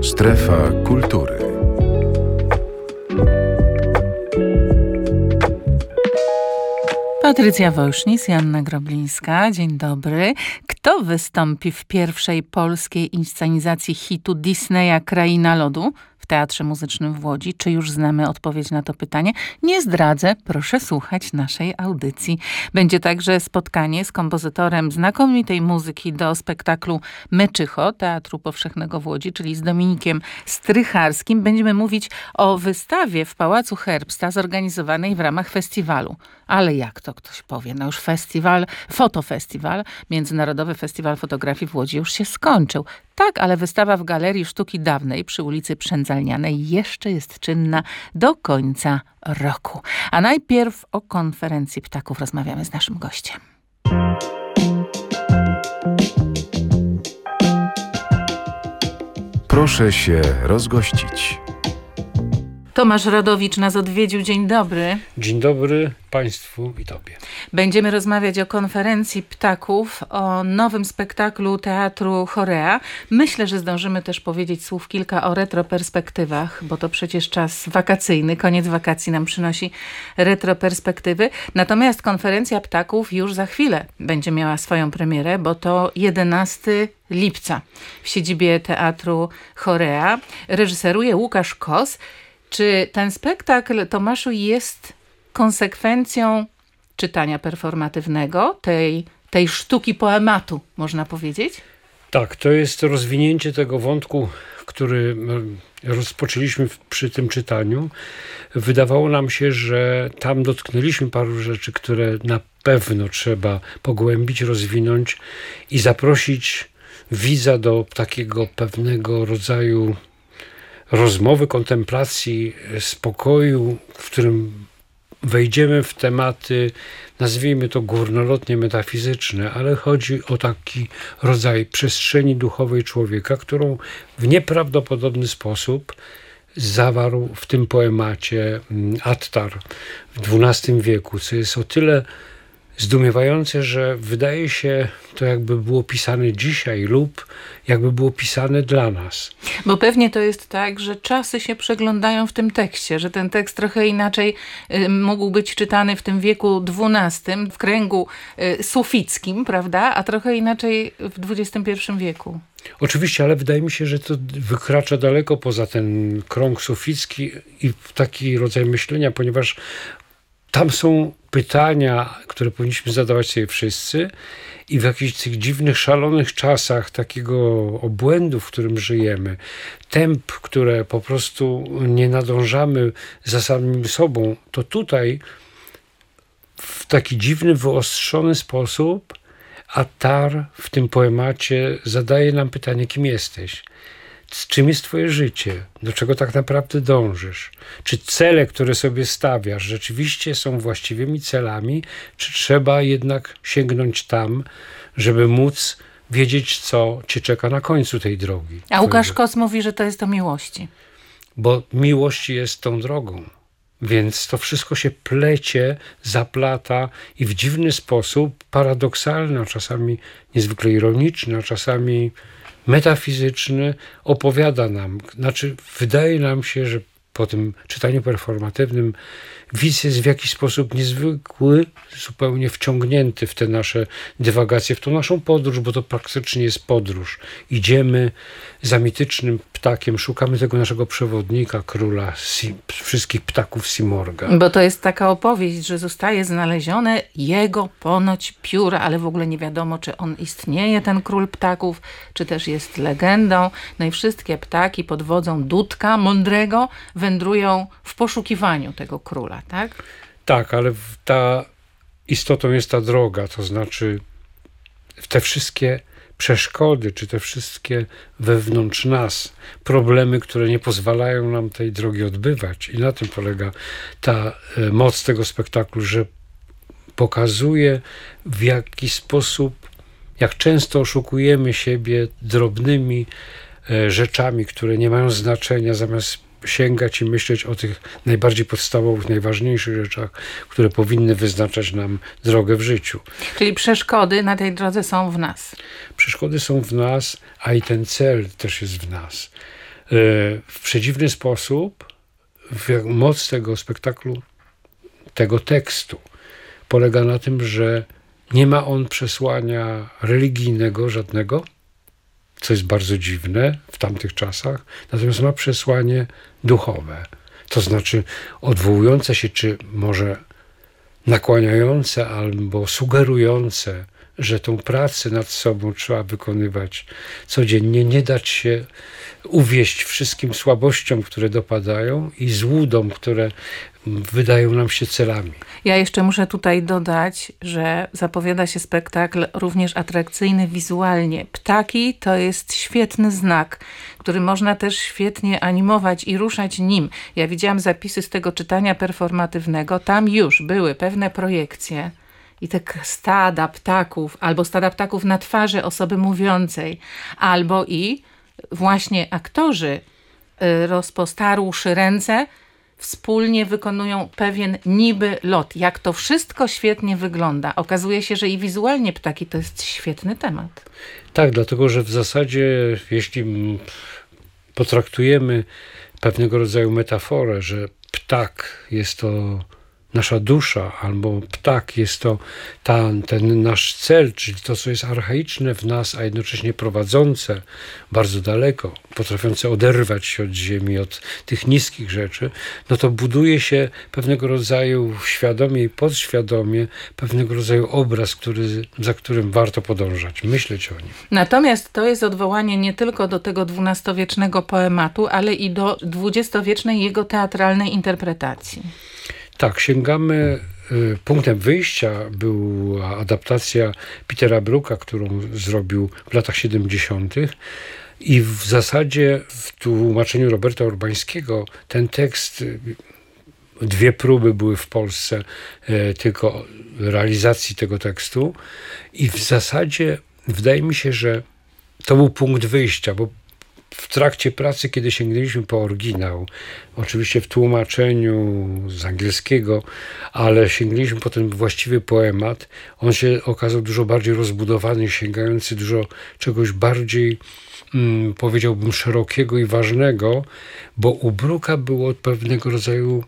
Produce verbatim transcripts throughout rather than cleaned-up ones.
Strefa kultury. Patrycja Wolsznis, Joanna Groblińska. Dzień dobry. Kto wystąpi w pierwszej polskiej inscenizacji hitu Disneya Kraina Lodu w Teatrze Muzycznym w Łodzi? Czy już znamy odpowiedź na to pytanie? Nie zdradzę, proszę słuchać naszej audycji. Będzie także spotkanie z kompozytorem znakomitej muzyki do spektaklu Meczycho Teatru Powszechnego w Łodzi, czyli z Dominikiem Strycharskim. Będziemy mówić o wystawie w Pałacu Herbsta zorganizowanej w ramach festiwalu. Ale jak to ktoś powie? No już festiwal, fotofestiwal, Międzynarodowy Festiwal Fotografii w Łodzi już się skończył. Tak, ale wystawa w Galerii Sztuki Dawnej przy ulicy Przędzalnianej jeszcze jest czynna do końca roku. A najpierw o konferencji ptaków rozmawiamy z naszym gościem. Proszę się rozgościć. Tomasz Rodowicz nas odwiedził. Dzień dobry. Dzień dobry Państwu i Tobie. Będziemy rozmawiać o konferencji ptaków, o nowym spektaklu Teatru Chorea. Myślę, że zdążymy też powiedzieć słów kilka o retroperspektywach, bo to przecież czas wakacyjny. Koniec wakacji nam przynosi retroperspektywy. Natomiast konferencja ptaków już za chwilę będzie miała swoją premierę, bo to jedenastego lipca w siedzibie Teatru Chorea. Reżyseruje Łukasz Kos. Czy ten spektakl, Tomaszu, jest konsekwencją czytania performatywnego, tej, tej sztuki poematu, można powiedzieć? Tak, to jest rozwinięcie tego wątku, który rozpoczęliśmy przy tym czytaniu. Wydawało nam się, że tam dotknęliśmy paru rzeczy, które na pewno trzeba pogłębić, rozwinąć i zaprosić widza do takiego pewnego rodzaju rozmowy, kontemplacji, spokoju, w którym wejdziemy w tematy, nazwijmy to górnolotnie metafizyczne, ale chodzi o taki rodzaj przestrzeni duchowej człowieka, którą w nieprawdopodobny sposób zawarł w tym poemacie Attar w dwunastym wieku, co jest o tyle zdumiewające, że wydaje się to jakby było pisane dzisiaj lub jakby było pisane dla nas. Bo pewnie to jest tak, że czasy się przeglądają w tym tekście, że ten tekst trochę inaczej y, mógł być czytany w tym wieku dwunastym, w kręgu y, sufickim, prawda? A trochę inaczej w dwudziestym pierwszym wieku. Oczywiście, ale wydaje mi się, że to wykracza daleko poza ten krąg suficki i taki rodzaj myślenia, ponieważ tam są pytania, które powinniśmy zadawać sobie wszyscy i w jakichś tych dziwnych, szalonych czasach takiego obłędu, w którym żyjemy, temp, które po prostu nie nadążamy za samym sobą, to tutaj w taki dziwny, wyostrzony sposób Attar w tym poemacie zadaje nam pytanie, kim jesteś? Z czym jest twoje życie? Do czego tak naprawdę dążysz? Czy cele, które sobie stawiasz, rzeczywiście są właściwymi celami? Czy trzeba jednak sięgnąć tam, żeby móc wiedzieć, co cię czeka na końcu tej drogi? A Łukasz Kos mówi, że to jest o miłości. Bo miłość jest tą drogą. Więc to wszystko się plecie, zaplata i w dziwny sposób, paradoksalny, a czasami niezwykle ironiczny, a czasami metafizyczny, opowiada nam. Znaczy, wydaje nam się, że po tym czytaniu performatywnym widz jest w jakiś sposób niezwykły, zupełnie wciągnięty w te nasze dywagacje, w tą naszą podróż, bo to praktycznie jest podróż. Idziemy za mitycznym ptakiem, szukamy tego naszego przewodnika, króla si- wszystkich ptaków Simorga. Bo to jest taka opowieść, że zostaje znalezione jego ponoć pióra, ale w ogóle nie wiadomo, czy on istnieje, ten król ptaków, czy też jest legendą. No i wszystkie ptaki pod wodzą Dudka Mądrego wędrują w poszukiwaniu tego króla, tak? Tak, ale ta istotą jest ta droga, to znaczy te wszystkie przeszkody, czy te wszystkie wewnątrz nas problemy, które nie pozwalają nam tej drogi odbywać. I na tym polega ta moc tego spektaklu, że pokazuje, w jaki sposób, jak często oszukujemy siebie drobnymi rzeczami, które nie mają znaczenia, zamiast sięgać i myśleć o tych najbardziej podstawowych, najważniejszych rzeczach, które powinny wyznaczać nam drogę w życiu. Czyli przeszkody na tej drodze są w nas. Przeszkody są w nas, a i ten cel też jest w nas. W przedziwny sposób moc tego spektaklu, tego tekstu polega na tym, że nie ma on przesłania religijnego żadnego, co jest bardzo dziwne w tamtych czasach, natomiast ma przesłanie duchowe, to znaczy odwołujące się, czy może nakłaniające albo sugerujące, że tą pracę nad sobą trzeba wykonywać codziennie, nie dać się uwieść wszystkim słabościom, które dopadają i złudom, które wydają nam się celami. Ja jeszcze muszę tutaj dodać, że zapowiada się spektakl również atrakcyjny wizualnie. Ptaki to jest świetny znak, który można też świetnie animować i ruszać nim. Ja widziałam zapisy z tego czytania performatywnego. Tam już były pewne projekcje i te stada ptaków, albo stada ptaków na twarzy osoby mówiącej, albo i właśnie aktorzy rozpostaruszy ręce wspólnie wykonują pewien niby lot. Jak to wszystko świetnie wygląda. Okazuje się, że i wizualnie ptaki to jest świetny temat. Tak, dlatego że w zasadzie, jeśli potraktujemy pewnego rodzaju metaforę, że ptak jest to nasza dusza, albo ptak jest to ta, ten nasz cel, czyli to, co jest archaiczne w nas, a jednocześnie prowadzące bardzo daleko, potrafiące oderwać się od ziemi, od tych niskich rzeczy, no to buduje się pewnego rodzaju świadomie i podświadomie pewnego rodzaju obraz, który, za którym warto podążać, myśleć o nim. Natomiast to jest odwołanie nie tylko do tego dwunastowiecznego poematu, ale i do dwudziestowiecznej jego teatralnej interpretacji. Tak, sięgamy, y, punktem wyjścia była adaptacja Petera Brooka, którą zrobił w latach siedemdziesiątych i w zasadzie w tłumaczeniu Roberta Urbańskiego ten tekst, y, dwie próby były w Polsce y, tylko realizacji tego tekstu i w zasadzie wydaje mi się, że to był punkt wyjścia, bo w trakcie pracy, kiedy sięgnęliśmy po oryginał, oczywiście w tłumaczeniu z angielskiego, ale sięgnęliśmy po ten właściwy poemat, on się okazał dużo bardziej rozbudowany, sięgający dużo czegoś bardziej, mm, powiedziałbym, szerokiego i ważnego, bo u Brooka było pewnego rodzaju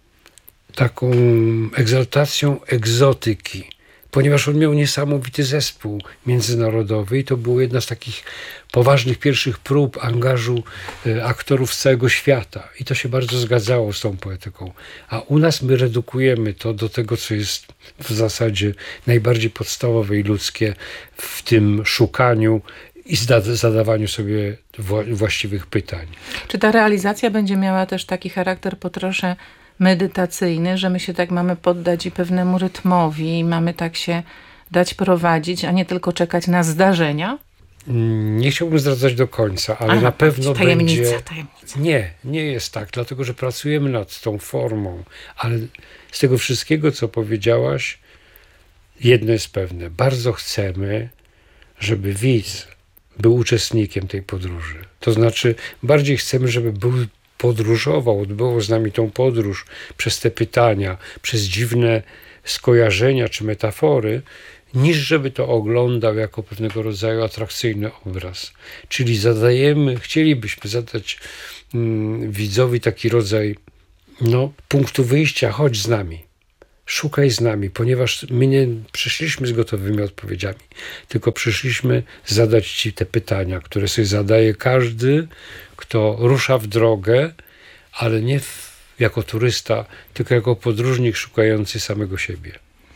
taką egzaltacją egzotyki, ponieważ on miał niesamowity zespół międzynarodowy i to było jedna z takich poważnych pierwszych prób angażu y, aktorów z całego świata. I to się bardzo zgadzało z tą poetyką. A u nas my redukujemy to do tego, co jest w zasadzie najbardziej podstawowe i ludzkie w tym szukaniu i zda- zadawaniu sobie wła- właściwych pytań. Czy ta realizacja będzie miała też taki charakter po trosze medytacyjny, że my się tak mamy poddać i pewnemu rytmowi i mamy tak się dać prowadzić, a nie tylko czekać na zdarzenia? Nie chciałbym zdradzać do końca, ale Aha, na pewno tajemnica, będzie... Tajemnica. Nie, nie jest tak, dlatego że pracujemy nad tą formą, ale z tego wszystkiego, co powiedziałaś, jedno jest pewne. Bardzo chcemy, żeby widz był uczestnikiem tej podróży. To znaczy, bardziej chcemy, żeby był podróżował, odbywał z nami tą podróż przez te pytania, przez dziwne skojarzenia czy metafory, niż żeby to oglądał jako pewnego rodzaju atrakcyjny obraz. Czyli zadajemy, chcielibyśmy zadać mm, widzowi taki rodzaj no, punktu wyjścia, chodź z nami, szukaj z nami, ponieważ my nie przyszliśmy z gotowymi odpowiedziami, tylko przyszliśmy zadać ci te pytania, które sobie zadaje każdy, kto rusza w drogę, ale nie w, jako turysta, tylko jako podróżnik szukający samego siebie.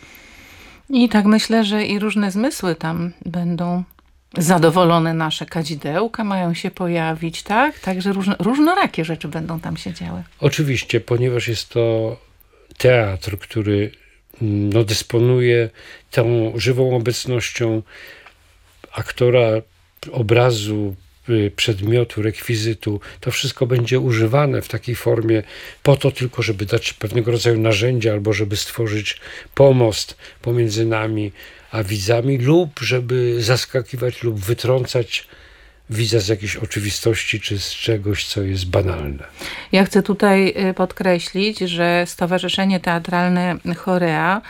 I tak myślę, że i różne zmysły tam będą zadowolone, nasze kadzidełka mają się pojawić, tak? Także różno, różnorakie rzeczy będą tam się działy. Oczywiście, ponieważ jest to teatr, który no, dysponuje tą żywą obecnością aktora, obrazu, przedmiotu, rekwizytu, to wszystko będzie używane w takiej formie po to tylko, żeby dać pewnego rodzaju narzędzia albo żeby stworzyć pomost pomiędzy nami a widzami lub żeby zaskakiwać lub wytrącać widza z jakiejś oczywistości czy z czegoś, co jest banalne. Ja chcę tutaj podkreślić, że Stowarzyszenie Teatralne Chorea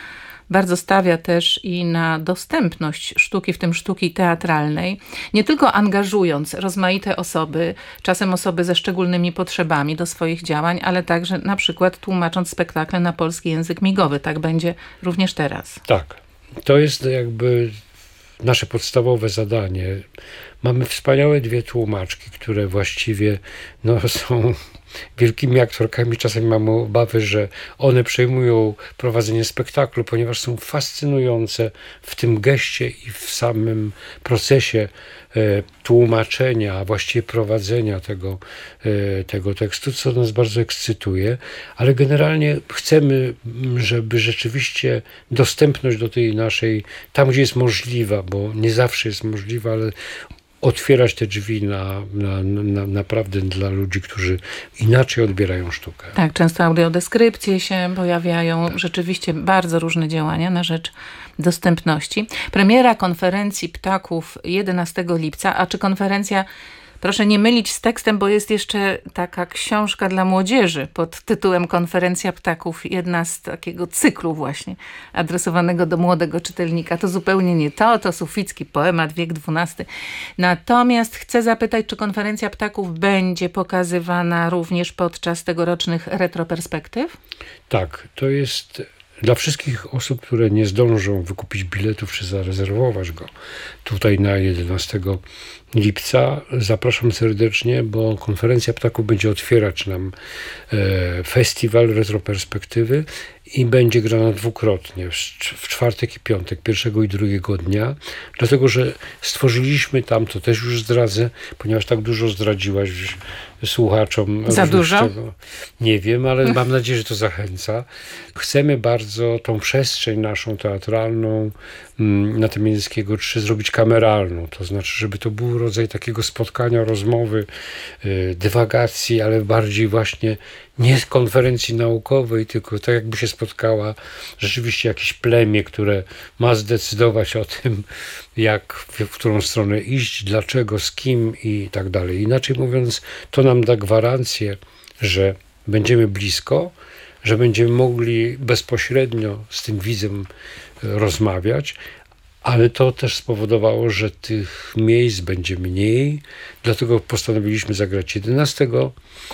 bardzo stawia też i na dostępność sztuki, w tym sztuki teatralnej, nie tylko angażując rozmaite osoby, czasem osoby ze szczególnymi potrzebami do swoich działań, ale także na przykład tłumacząc spektakle na polski język migowy. Tak będzie również teraz. Tak. To jest jakby nasze podstawowe zadanie. Mamy wspaniałe dwie tłumaczki, które właściwie no, są wielkimi aktorkami. Czasem mamy obawy, że one przejmują prowadzenie spektaklu, ponieważ są fascynujące w tym geście i w samym procesie e, tłumaczenia, a właściwie prowadzenia tego, e, tego tekstu, co nas bardzo ekscytuje. Ale generalnie chcemy, żeby rzeczywiście dostępność do tej naszej, tam gdzie jest możliwa, bo nie zawsze jest możliwa, ale otwierać te drzwi na, na, na, naprawdę dla ludzi, którzy inaczej odbierają sztukę. Tak, często audiodeskrypcje się pojawiają, tak. Rzeczywiście bardzo różne działania na rzecz dostępności. Premiera konferencji Ptaków jedenastego lipca, a czy konferencja, proszę nie mylić z tekstem, bo jest jeszcze taka książka dla młodzieży pod tytułem Konferencja Ptaków, jedna z takiego cyklu właśnie adresowanego do młodego czytelnika. To zupełnie nie to, to suficki poemat, wiek dwunasty. Natomiast chcę zapytać, czy Konferencja Ptaków będzie pokazywana również podczas tegorocznych retroperspektyw? Tak, to jest dla wszystkich osób, które nie zdążą wykupić biletów czy zarezerwować go tutaj na jedenastego lipca. Zapraszam serdecznie, bo Konferencja Ptaków będzie otwierać nam e, festiwal retroperspektywy i będzie grana dwukrotnie, w, w czwartek i piątek, pierwszego i drugiego dnia, dlatego, że stworzyliśmy tam, to też już zdradzę, ponieważ tak dużo zdradziłaś słuchaczom. Za dużo? Tego. Nie wiem, ale mam nadzieję, że to zachęca. Chcemy bardzo tą przestrzeń naszą teatralną na tym Międzyckiego trzy zrobić kameralną, to znaczy, żeby to był rodzaj takiego spotkania, rozmowy, dywagacji, ale bardziej właśnie nie z konferencji naukowej, tylko tak jakby się spotkała rzeczywiście jakieś plemię, które ma zdecydować o tym, jak, w którą stronę iść, dlaczego, z kim i tak dalej. Inaczej mówiąc, to nam da gwarancję, że będziemy blisko, że będziemy mogli bezpośrednio z tym widzem rozmawiać, ale to też spowodowało, że tych miejsc będzie mniej, dlatego postanowiliśmy zagrać jedenastego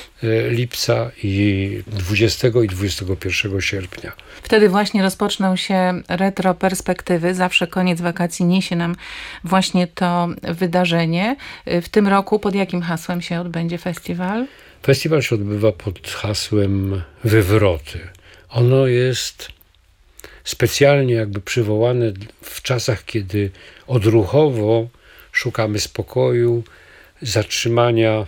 lipca i dwudziestego i dwudziestego pierwszego sierpnia. Wtedy właśnie rozpoczną się retroperspektywy. Zawsze koniec wakacji niesie nam właśnie to wydarzenie. W tym roku pod jakim hasłem się odbędzie festiwal? Festiwal się odbywa pod hasłem Wywroty. Ono jest specjalnie jakby przywołane w czasach, kiedy odruchowo szukamy spokoju, zatrzymania,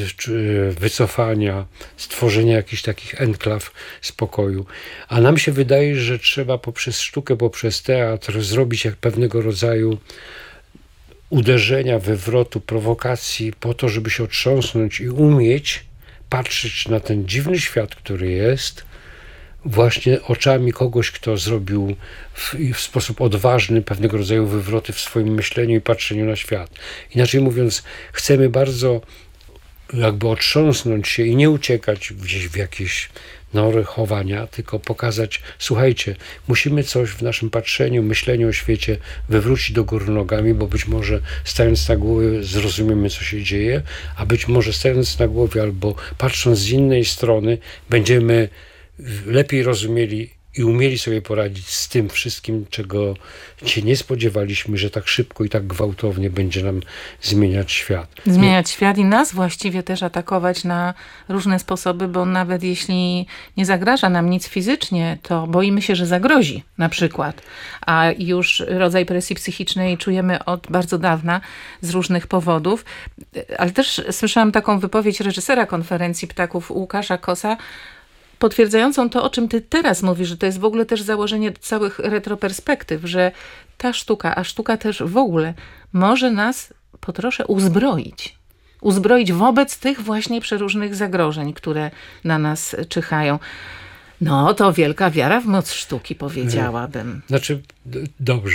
wycofania, stworzenia jakichś takich enklaw spokoju. A nam się wydaje, że trzeba poprzez sztukę, poprzez teatr zrobić jak pewnego rodzaju uderzenia, wywrotu, prowokacji po to, żeby się otrząsnąć i umieć patrzeć na ten dziwny świat, który jest, właśnie oczami kogoś, kto zrobił w, w sposób odważny pewnego rodzaju wywroty w swoim myśleniu i patrzeniu na świat. Inaczej mówiąc, chcemy bardzo jakby otrząsnąć się i nie uciekać gdzieś w jakieś nory chowania, tylko pokazać, słuchajcie, musimy coś w naszym patrzeniu, myśleniu o świecie wywrócić do góry nogami, bo być może stając na głowie zrozumiemy, co się dzieje, a być może stając na głowie albo patrząc z innej strony będziemy lepiej rozumieli i umieli sobie poradzić z tym wszystkim, czego się nie spodziewaliśmy, że tak szybko i tak gwałtownie będzie nam zmieniać świat. Zmieniać świat i nas właściwie też atakować na różne sposoby, bo nawet jeśli nie zagraża nam nic fizycznie, to boimy się, że zagrozi na przykład. A już rodzaj presji psychicznej czujemy od bardzo dawna z różnych powodów. Ale też słyszałam taką wypowiedź reżysera Konferencji Ptaków Łukasza Kosa, potwierdzającą to, o czym ty teraz mówisz, że to jest w ogóle też założenie całych retroperspektyw, że ta sztuka, a sztuka też w ogóle może nas po trosze uzbroić. Uzbroić wobec tych właśnie przeróżnych zagrożeń, które na nas czyhają. No, to wielka wiara w moc sztuki, powiedziałabym. Znaczy, d- dobrze.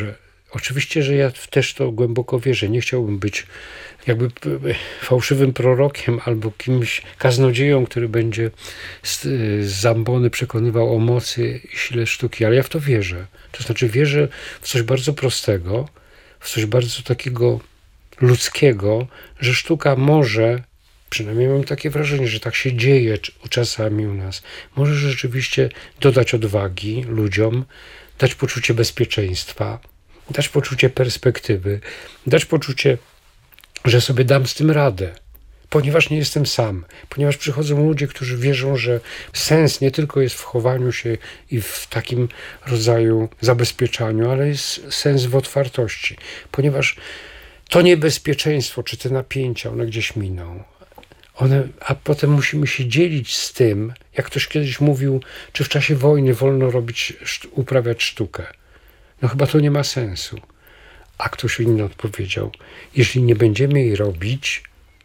oczywiście, że ja też to głęboko wierzę. Nie chciałbym być jakby fałszywym prorokiem albo kimś kaznodzieją, który będzie z, z zambony przekonywał o mocy i sile sztuki, ale ja w to wierzę. To znaczy wierzę w coś bardzo prostego, w coś bardzo takiego ludzkiego, że sztuka może, przynajmniej mam takie wrażenie, że tak się dzieje czasami u nas, może rzeczywiście dodać odwagi ludziom, dać poczucie bezpieczeństwa, dać poczucie perspektywy, dać poczucie, że sobie dam z tym radę, ponieważ nie jestem sam, ponieważ przychodzą ludzie, którzy wierzą, że sens nie tylko jest w chowaniu się i w takim rodzaju zabezpieczaniu, ale jest sens w otwartości, ponieważ to niebezpieczeństwo, czy te napięcia, one gdzieś miną. One, a potem musimy się dzielić z tym, jak ktoś kiedyś mówił, czy w czasie wojny wolno robić, uprawiać sztukę. No chyba to nie ma sensu. A ktoś inny odpowiedział, jeśli nie będziemy jej robić,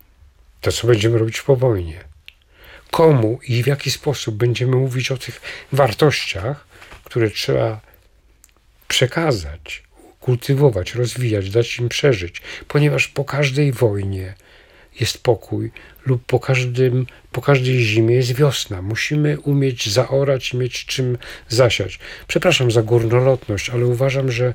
to co będziemy robić po wojnie? Komu i w jaki sposób będziemy mówić o tych wartościach, które trzeba przekazać, kultywować, rozwijać, dać im przeżyć, ponieważ po każdej wojnie jest pokój lub po, każdym, po każdej zimie jest wiosna. Musimy umieć zaorać i mieć czym zasiać. Przepraszam za górnolotność, ale uważam, że,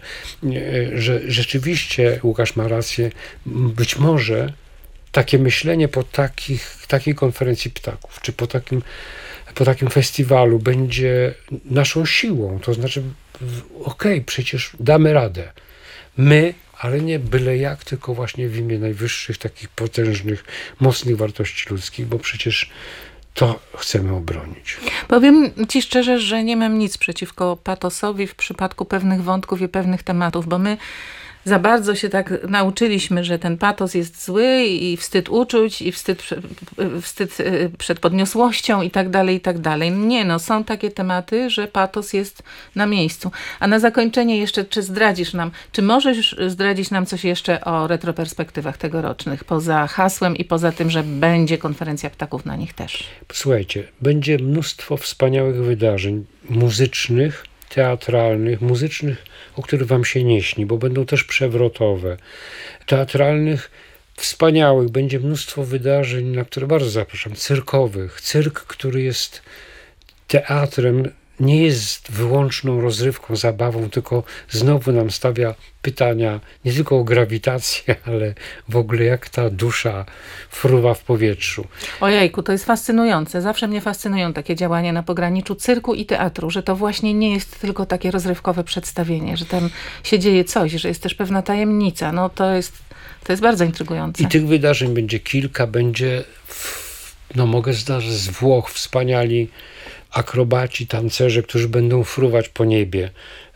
że rzeczywiście Łukasz ma rację. Być może takie myślenie po takich, takiej konferencji ptaków, czy po takim, po takim festiwalu będzie naszą siłą. To znaczy, okej, okay, przecież damy radę. My, ale nie byle jak, tylko właśnie w imię najwyższych, takich potężnych, mocnych wartości ludzkich, bo przecież to chcemy obronić. Powiem ci szczerze, że nie mam nic przeciwko patosowi w przypadku pewnych wątków i pewnych tematów, bo my za bardzo się tak nauczyliśmy, że ten patos jest zły i wstyd uczuć i wstyd, wstyd przed podniosłością i tak dalej, i tak dalej. Nie no, są takie tematy, że patos jest na miejscu. A na zakończenie jeszcze, czy zdradzisz nam, czy możesz zdradzić nam coś jeszcze o retroperspektywach tegorocznych, poza hasłem i poza tym, że będzie konferencja ptaków na nich też? Słuchajcie, będzie mnóstwo wspaniałych wydarzeń muzycznych, teatralnych, muzycznych, o których wam się nie śni, bo będą też przewrotowe. Teatralnych, wspaniałych, będzie mnóstwo wydarzeń, na które bardzo zapraszam, cyrkowych. Cyrk, który jest teatrem, nie jest wyłączną rozrywką, zabawą, tylko znowu nam stawia pytania nie tylko o grawitację, ale w ogóle jak ta dusza fruwa w powietrzu. Ojejku, to jest fascynujące. Zawsze mnie fascynują takie działania na pograniczu cyrku i teatru, że to właśnie nie jest tylko takie rozrywkowe przedstawienie, że tam się dzieje coś, że jest też pewna tajemnica. No to jest, to jest bardzo intrygujące. I tych wydarzeń będzie kilka, będzie, w, no mogę zdarzyć z Włoch, wspaniali akrobaci, tancerze, którzy będą fruwać po niebie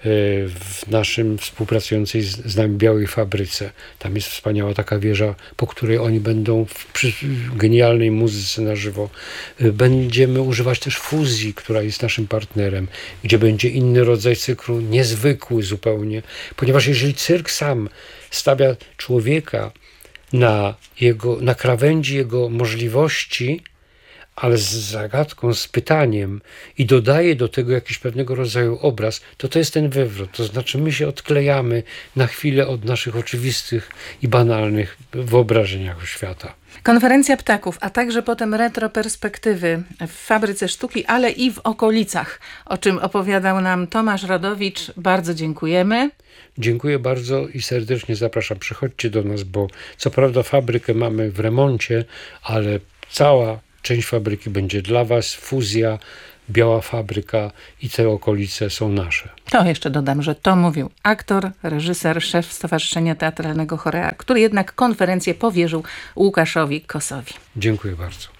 w naszym współpracującej z, z nami Białej Fabryce. Tam jest wspaniała taka wieża, po której oni będą w przy genialnej muzyce na żywo. Będziemy używać też fuzji, która jest naszym partnerem, gdzie będzie inny rodzaj cyklu, niezwykły zupełnie, ponieważ jeżeli cyrk sam stawia człowieka na, jego, na krawędzi jego możliwości, ale z zagadką, z pytaniem i dodaje do tego jakiś pewnego rodzaju obraz, to to jest ten wywrot. To znaczy my się odklejamy na chwilę od naszych oczywistych i banalnych wyobrażeniach świata. Konferencja ptaków, a także potem retroperspektywy w Fabryce Sztuki, ale i w okolicach, o czym opowiadał nam Tomasz Rodowicz. Bardzo dziękujemy. Dziękuję bardzo i serdecznie zapraszam. Przychodźcie do nas, bo co prawda fabrykę mamy w remoncie, ale cała część fabryki będzie dla was, fuzja, Biała Fabryka i te okolice są nasze. To jeszcze dodam, że to mówił aktor, reżyser, szef Stowarzyszenia Teatralnego Chorea, który jednak konferencję powierzył Łukaszowi Kosowi. Dziękuję bardzo.